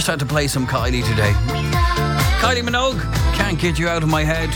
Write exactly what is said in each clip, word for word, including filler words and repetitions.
Just had to play some Kylie today. Kylie Minogue, Can't Get You Out of My Head.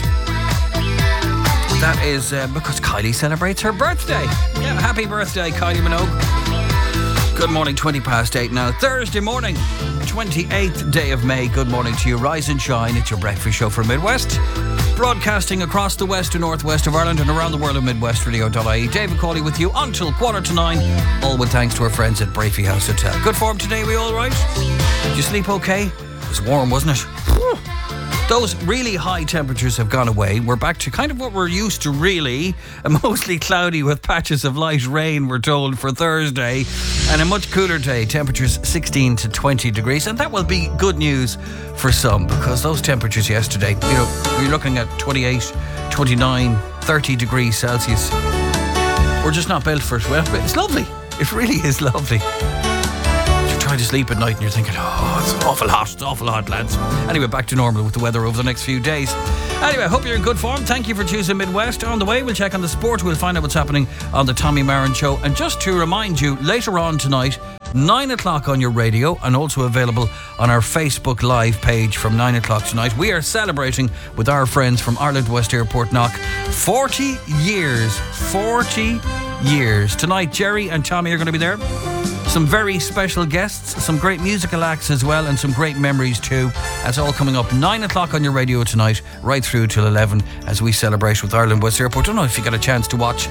That is uh, because Kylie celebrates her birthday. Yeah, happy birthday, Kylie Minogue. Good morning, twenty past eight now. Thursday morning, twenty-eighth day of May. Good morning to you. Rise and shine. It's your breakfast show from Midwest. Broadcasting across the west and northwest of Ireland and around the world at midwest radio dot I E. David Cawley with you until quarter to nine. All with thanks to our friends at Brafey House Hotel. Good form today, we all right? Did you sleep okay? It was warm, wasn't it? Those really high temperatures have gone away. We're back to kind of what we're used to, really. A mostly cloudy with patches of light rain, we're told, for Thursday. And a much cooler day, temperatures sixteen to twenty degrees. And that will be good news for some, because those temperatures yesterday, you know, you're looking at twenty-eight, twenty-nine, thirty degrees Celsius. We're just not built for it. Well, it's lovely. It really is lovely. Trying to sleep at night and you're thinking, oh, it's awful hot, it's awful hot, lads. Anyway, back to normal with the weather over the next few days. Anyway, I hope you're in good form. Thank you for choosing Midwest. On the way, we'll check on the sport. We'll find out what's happening on the Tommy Marin Show. And just to remind you, later on tonight, nine o'clock on your radio and also available on our Facebook Live page from nine o'clock tonight, we are celebrating with our friends from Ireland West Airport Knock forty years. forty years. Tonight, Jerry and Tommy are going to be there. Some very special guests, some great musical acts as well, and some great memories too. That's all coming up nine o'clock on your radio tonight, right through till eleven as we celebrate with Ireland West Airport. I don't know if you got a chance to watch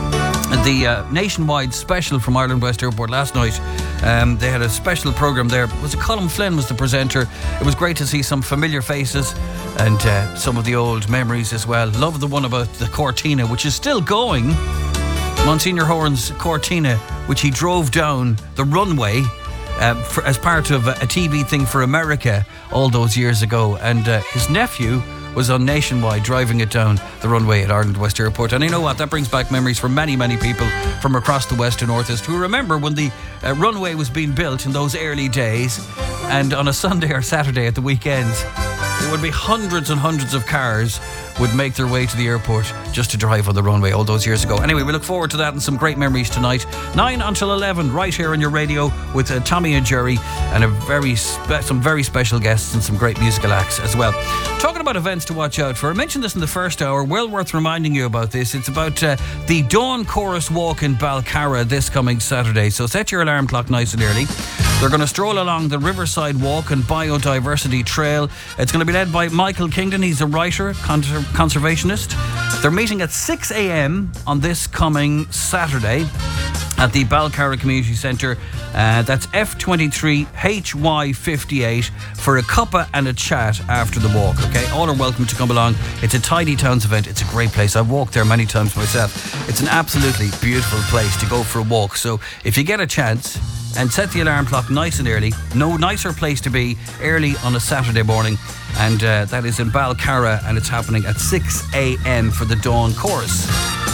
the uh, nationwide special from Ireland West Airport last night. Um, they had a special programme there. Was it Colin Flynn was the presenter? It was great to see some familiar faces and uh, some of the old memories as well. Love the one about the Cortina, which is still going. Monsignor Horan's Cortina, which he drove down the runway uh, for, as part of a, a T V thing for America all those years ago. And uh, his nephew was on Nationwide driving it down the runway at Ireland West Airport. And you know what? That brings back memories for many, many people from across the west and northeast who remember when the uh, runway was being built in those early days. And on a Sunday or Saturday at the weekends, there would be hundreds and hundreds of cars would make their way to the airport just to drive on the runway all those years ago. Anyway, we look forward to that and some great memories tonight. nine until eleven, right here on your radio with uh, Tommy and Jerry and a very spe- some very special guests and some great musical acts as well. Talking about events to watch out for, I mentioned this in the first hour, well worth reminding you about this. It's about uh, the Dawn Chorus Walk in Balcarra this coming Saturday. So set your alarm clock nice and early. They're going to stroll along the Riverside Walk and Biodiversity Trail. It's going to be led by Michael Kingdon. He's a writer, con- conservationist. They're meeting at six a.m. on this coming Saturday at the Balcarra Community Centre. Uh, that's F twenty-three H Y fifty-eight for a cuppa and a chat after the walk, okay? All are welcome to come along. It's a Tidy Towns event. It's a great place. I've walked there many times myself. It's an absolutely beautiful place to go for a walk. So if you get a chance, and set the alarm clock nice and early. No nicer place to be early on a Saturday morning. And uh, that is in Balcarra, and it's happening at six a.m. for the Dawn Chorus.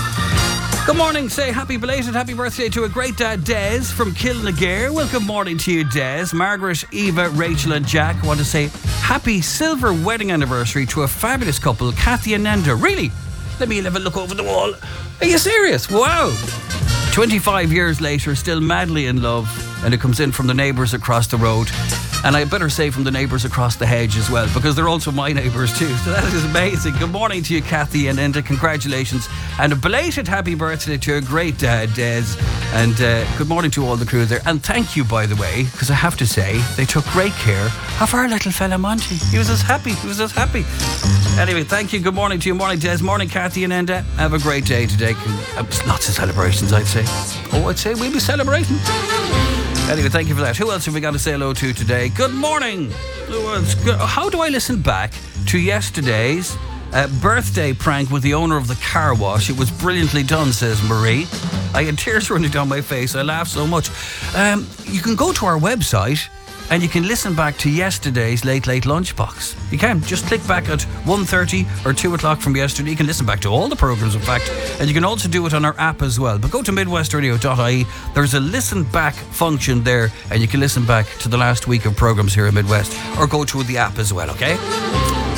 Good morning. Say happy belated happy birthday to a great dad, Des from Kilnagare. Well, good morning to you, Des. Margaret, Eva, Rachel and Jack want to say happy silver wedding anniversary to a fabulous couple, Kathy and Nenda. Really? Let me have a look over the wall. Are you serious? Wow. twenty-five years later, still madly in love, and it comes in from the neighbours across the road. And I better say from the neighbours across the hedge as well, because they're also my neighbours too. So that is amazing. Good morning to you, Kathy and Enda. Congratulations. And a belated happy birthday to a great dad, Des. And uh, good morning to all the crew there. And thank you, by the way, because I have to say, they took great care of our little fella Monty. He was as happy. He was as happy. Anyway, thank you. Good morning to you. Morning, Des. Morning, Kathy and Enda. Have a great day today. Uh, lots of celebrations, I'd say. Oh, I'd say we'll be celebrating. Anyway, thank you for that. Who else have we got to say hello to today? Good morning. How do I listen back to yesterday's uh, birthday prank with the owner of the car wash? It was brilliantly done, says Marie. I had tears running down my face. I laughed so much. Um, you can go to our website and you can listen back to yesterday's Late Late Lunchbox. You can. Just click back at one thirty or two o'clock from yesterday. You can listen back to all the programmes, in fact. And you can also do it on our app as well. But go to midwest radio dot I E. There's a listen back function there, and you can listen back to the last week of programmes here in Midwest. Or go to the app as well, okay?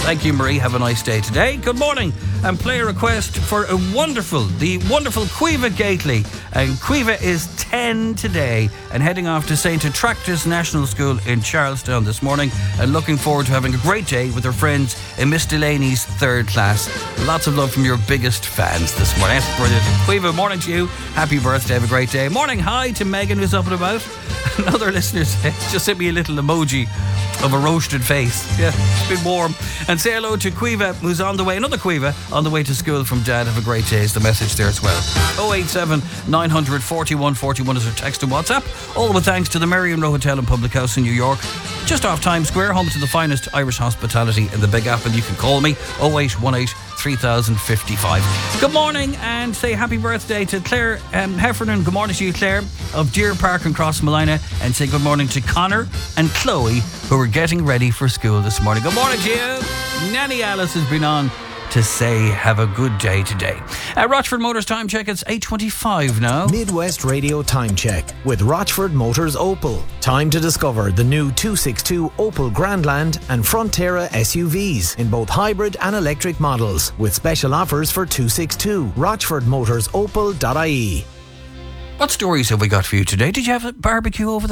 Thank you, Marie. Have a nice day today. Good morning. And play a request for a wonderful, the wonderful Quiva Gately. And Quiva is ten today and heading off to Saint Attractus National School in Charlestown this morning and looking forward to having a great day with her friends in Miss Delaney's third class. Lots of love from your biggest fans this morning. That's brilliant. Quiva, morning to you. Happy birthday. Have a great day. Morning. Hi to Megan, who's up and about. Another listener just sent me a little emoji of a roasted face. Yeah, it's been warm. And say hello to Quiva, who's on the way. Another Quiva on the way to school from Dad. Have a great day is the message there as well. oh eight seven, nine hundred, forty-one forty-one is our text and WhatsApp. All with thanks to the Merrion Row Hotel and Public House in New York. Just off Times Square, home to the finest Irish hospitality in the Big Apple. You can call me oh eight one eight, three thousand fifty-five. Good morning and say happy birthday to Claire um, Heffernan. Good morning to you, Claire, of Deer Park and Cross Malina. And say good morning to Connor and Chloe, who are getting ready for school this morning. Good morning to you. Nanny Alice has been on to say have a good day today. At Rochford Motors Time Check, it's eight twenty-five now. Midwest Radio Time Check with Rochford Motors Opel. Time to discover the new two sixty-two Opel Grandland and Frontera S U Vs in both hybrid and electric models with special offers for two sixty-two. Rochford Motors Opel dot I E. What stories have we got for you today? Did you have a barbecue over the